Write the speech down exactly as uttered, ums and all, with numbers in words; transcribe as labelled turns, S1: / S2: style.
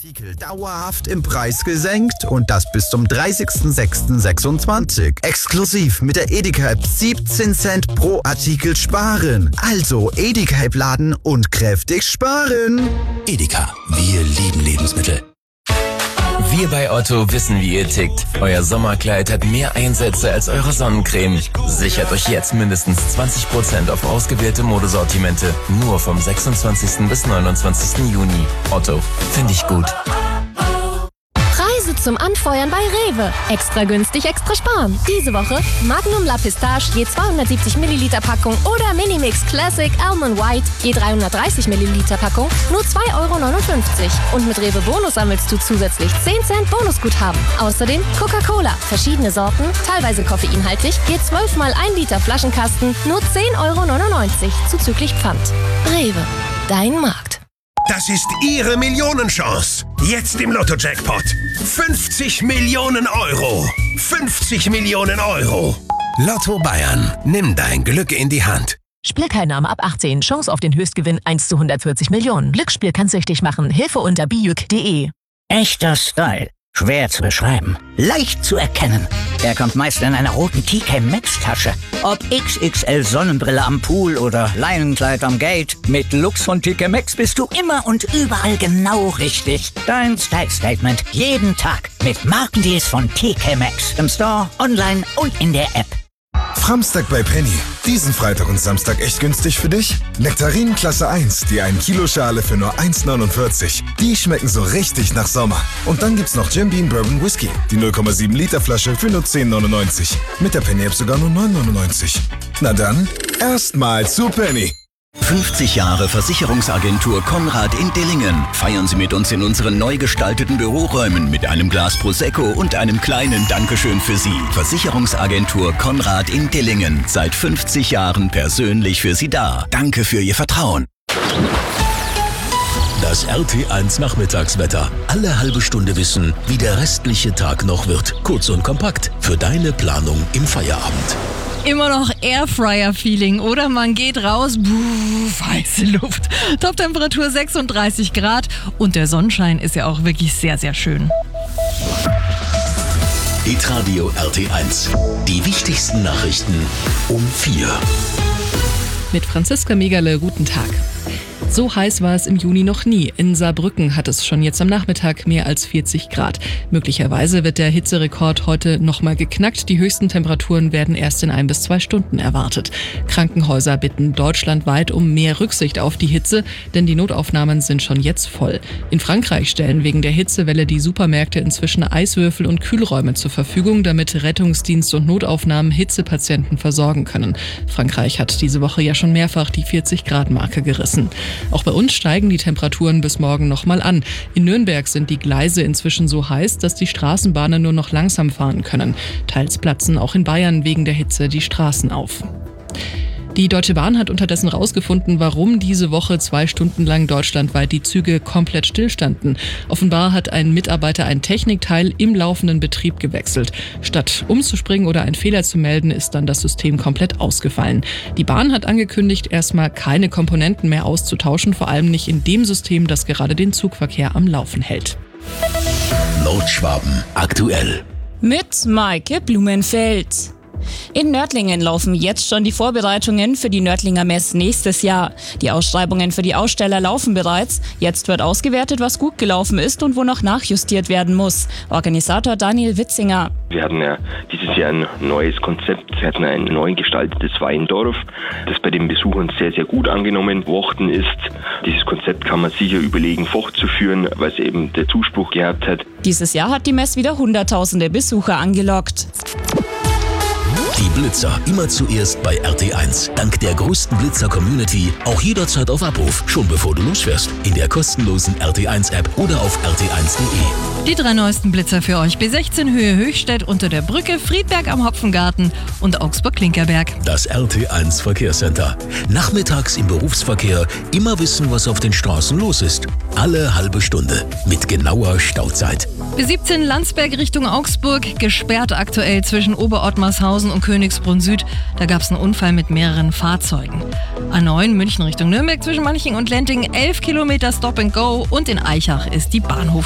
S1: Artikel dauerhaft im Preis gesenkt und das bis zum dreißigsten sechsten sechsundzwanzig. Exklusiv mit der Edeka-App siebzehn Cent pro Artikel sparen. Also Edeka-App laden und kräftig sparen.
S2: Edeka, wir lieben Lebensmittel.
S3: Wir bei Otto wissen, wie ihr tickt. Euer Sommerkleid hat mehr Einsätze als eure Sonnencreme. Sichert euch jetzt mindestens zwanzig Prozent auf ausgewählte Modesortimente. Nur vom sechsundzwanzigsten bis neunundzwanzigsten Juni. Otto, finde ich gut.
S4: Preise zum Anfeuern bei Rewe. Extra günstig, extra sparen. Diese Woche Magnum La Pistache je zweihundertsiebzig Milliliter Packung oder Minimix Classic Almond White je dreihundertdreißig Milliliter Packung nur zwei Euro neunundfünfzig. Und mit Rewe Bonus sammelst du zusätzlich zehn Cent Bonusguthaben. Außerdem Coca-Cola, verschiedene Sorten, teilweise koffeinhaltig, je zwölf mal ein Liter Flaschenkasten, nur zehn Euro neunundneunzig zuzüglich Pfand. Rewe, dein Markt.
S5: Das ist Ihre Millionenchance. Jetzt im Lotto-Jackpot. fünfzig Millionen Euro. fünfzig Millionen Euro. Lotto Bayern. Nimm dein Glück in die Hand.
S6: Spielteilnahme ab achtzehn. Chance auf den Höchstgewinn eins zu hundertvierzig Millionen. Glücksspiel kann süchtig machen. Hilfe unter bijuk punkt de.
S7: Echter Style. Schwer zu beschreiben. Leicht zu erkennen. Er kommt meist in einer roten T K Maxx Tasche. Ob X X L Sonnenbrille am Pool oder Leinenkleid am Gate. Mit Lux von T K Maxx bist du immer und überall genau richtig. Dein Style Statement jeden Tag. Mit Markendeals von T K Maxx. Im Store, online und in der App.
S8: Framstag bei Penny. Diesen Freitag und Samstag echt günstig für dich? Nektarinen Klasse eins, die ein Kilo Schale für nur eins neunundvierzig. Die schmecken so richtig nach Sommer. Und dann gibt's noch Jim Beam Bourbon Whisky. Die null Komma sieben Liter Flasche für nur zehn neunundneunzig. Mit der Penny App sogar nur neun neunundneunzig. Na dann, erstmal zu Penny.
S2: fünfzig Jahre Versicherungsagentur Konrad in Dillingen. Feiern Sie mit uns in unseren neu gestalteten Büroräumen mit einem Glas Prosecco und einem kleinen Dankeschön für Sie. Versicherungsagentur Konrad in Dillingen. Seit fünfzig Jahren persönlich für Sie da. Danke für Ihr Vertrauen. Das R T eins Nachmittagswetter. Alle halbe Stunde wissen, wie der restliche Tag noch wird. Kurz und kompakt für deine Planung im Feierabend.
S9: Immer noch Airfryer-Feeling oder man geht raus, buh, heiße Luft. Toptemperatur sechsunddreißig Grad und der Sonnenschein ist ja auch wirklich sehr, sehr schön.
S2: Hitradio R T eins. Die wichtigsten Nachrichten um vier.
S9: Mit Franziska Megale, guten Tag. So heiß war es im Juni noch nie. In Saarbrücken hat es schon jetzt am Nachmittag mehr als vierzig Grad. Möglicherweise wird der Hitzerekord heute nochmal geknackt. Die höchsten Temperaturen werden erst in ein bis zwei Stunden erwartet. Krankenhäuser bitten deutschlandweit um mehr Rücksicht auf die Hitze, denn die Notaufnahmen sind schon jetzt voll. In Frankreich stellen wegen der Hitzewelle die Supermärkte inzwischen Eiswürfel und Kühlräume zur Verfügung, damit Rettungsdienst und Notaufnahmen Hitzepatienten versorgen können. Frankreich hat diese Woche ja schon mehrfach die vierzig Grad Marke gerissen. Auch bei uns steigen die Temperaturen bis morgen nochmal an. In Nürnberg sind die Gleise inzwischen so heiß, dass die Straßenbahnen nur noch langsam fahren können. Teils platzen auch in Bayern wegen der Hitze die Straßen auf. Die Deutsche Bahn hat unterdessen herausgefunden, warum diese Woche zwei Stunden lang deutschlandweit die Züge komplett stillstanden. Offenbar hat ein Mitarbeiter ein Technikteil im laufenden Betrieb gewechselt. Statt umzuspringen oder einen Fehler zu melden, ist dann das System komplett ausgefallen. Die Bahn hat angekündigt, erstmal keine Komponenten mehr auszutauschen, vor allem nicht in dem System, das gerade den Zugverkehr am Laufen hält.
S2: Nordschwaben aktuell.
S10: Mit Maike Blumenfeld. In Nördlingen laufen jetzt schon die Vorbereitungen für die Nördlinger Mess nächstes Jahr. Die Ausschreibungen für die Aussteller laufen bereits. Jetzt wird ausgewertet, was gut gelaufen ist und wo noch nachjustiert werden muss. Organisator Daniel Witzinger.
S11: Wir hatten ja dieses Jahr ein neues Konzept. Wir hatten ein neu gestaltetes Weindorf, das bei den Besuchern sehr, sehr gut angenommen worden ist. Dieses Konzept kann man sicher überlegen, fortzuführen, weil es eben der Zuspruch gehabt hat.
S10: Dieses Jahr hat die Mess wieder Hunderttausende Besucher angelockt.
S2: Die Blitzer immer zuerst bei R T eins. Dank der größten Blitzer-Community auch jederzeit auf Abruf, schon bevor du losfährst. In der kostenlosen R T eins App oder auf r t eins punkt de.
S9: Die drei neuesten Blitzer für euch. B sechzehn Höhe Höchstädt unter der Brücke, Friedberg am Hopfengarten und Augsburg-Klinkerberg.
S2: Das R T eins Verkehrscenter. Nachmittags im Berufsverkehr immer wissen, was auf den Straßen los ist. Alle halbe Stunde mit genauer Stauzeit.
S9: B siebzehn Landsberg Richtung Augsburg, gesperrt aktuell zwischen Oberottmarshausen und Königsbrunn Süd. Da gab es einen Unfall mit mehreren Fahrzeugen. A neun München Richtung Nürnberg zwischen Manching und Lentingen, elf Kilometer Stop and Go und in Eichach ist die Bahnhof